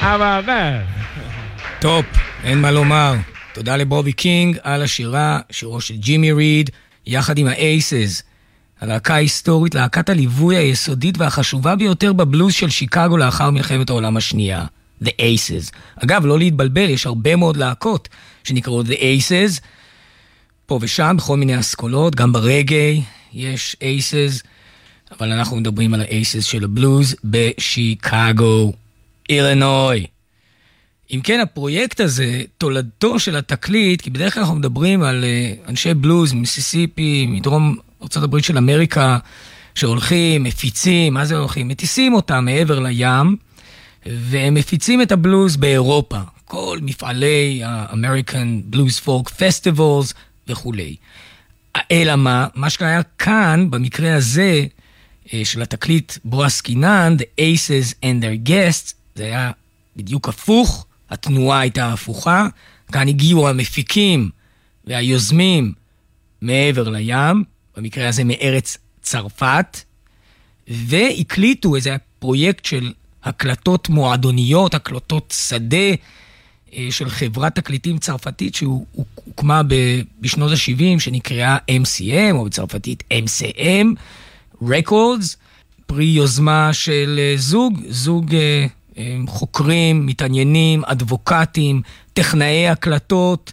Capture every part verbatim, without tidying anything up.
אבל... טופ, אין מה לומר. תודה לבובי קינג על השירה, שירו של ג'ימי ריד, יחד עם האייסס. הלהקה ההיסטורית, להקת הליווי היסודית והחשובה ביותר בבלוז של שיקגו לאחר מלחמת העולם השנייה. The Aces. אגב, לא להתבלבל, יש הרבה מאוד להקות שנקראו The Aces. פה ושם, בכל מיני אסכולות, גם ברגעי יש Aces, אבל אנחנו מדברים על ה-Aces של הבלוז בשיקגו, אילינוי. אם כן, הפרויקט הזה, תולדתו של התקליט, כי בדרך כלל אנחנו מדברים על uh, אנשי בלוז מסיסיפי, מדרום ארצות הברית של אמריקה, שהולכים, מפיצים, מה זה הולכים? מטיסים אותם מעבר לים, והם מפיצים את הבלוז באירופה. כל מפעלי ה-American Blues Folk Festivals וכו'. אלא מה? מה שקרה כאן, במקרה הזה, של התקליט בו עסקינן, The Aces and Their Guests, זה היה בדיוק הפוך, התנועה הייתה הפוכה, כאן הגיעו המפיקים והיוזמים מעבר לים, במקרה הזה מארץ צרפת, והקליטו איזה פרויקט של הקלטות מועדוניות, הקלטות שדה של חברת תקליטים צרפתית שהוקמה בשנות ה-שבעים, שנקראה אם סי אם, או בצרפתית אם סי אם Records, פרי יוזמה של זוג, זוג חוקרים, מתעניינים, אדבוקטים, טכנאי הקלטות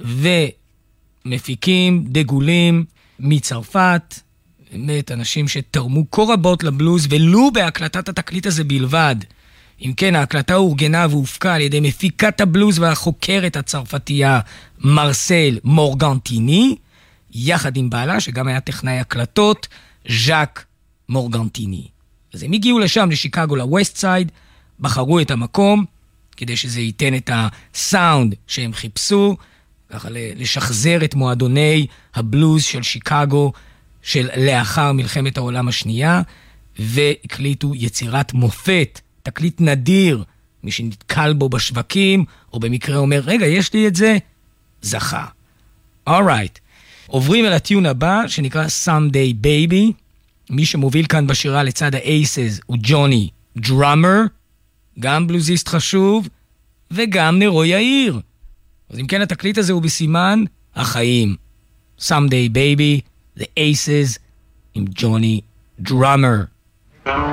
ומפיקים דגולים מצרפת, באמת אנשים שתרמו כה רבות לבלוז, ולו בהקלטת התקליט הזה בלבד. אם כן, ההקלטה הורגנה והופקה על ידי מפיקת הבלוז והחוקרת הצרפתייה מרסל מורגנטיני, יחד עם בעלה שגם היה טכנאי הקלטות, ז'אק מורגנטיני. אז הם הגיעו לשם, לשיקגו, לווסט סייד, בחרו את המקום, כדי שזה ייתן את הסאונד שהם חיפשו, ככה לשחזר את מועדוני הבלוז של שיקגו, של לאחר מלחמת העולם השנייה, והקליטו יצירת מופת, תקליט נדיר, מי שנתקל בו בשווקים, או במקרה אומר, רגע, יש לי את זה, זכה. Alright. עוברים אל הטיון הבא, שנקרא Someday Baby. מי שמוביל כאן בשירה לצד האייסס הוא ג'וני דרומר, גם בלוזיסט חשוב, וגם נרו יאיר. אז אם כן, התקליט הזה הוא בסימן החיים. Someday Baby, The Aces, עם ג'וני דרומר.